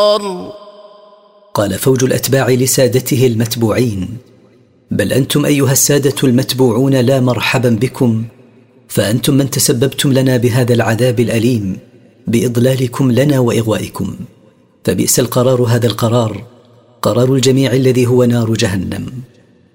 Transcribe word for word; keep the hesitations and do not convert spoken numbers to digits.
قال فوج الأتباع لسادته المتبوعين: بل أنتم أيها السادة المتبوعون لا مرحبا بكم، فأنتم من تسببتم لنا بهذا العذاب الأليم بإضلالكم لنا وإغوائكم، فبئس القرار هذا القرار، قرار الجميع الذي هو نار جهنم.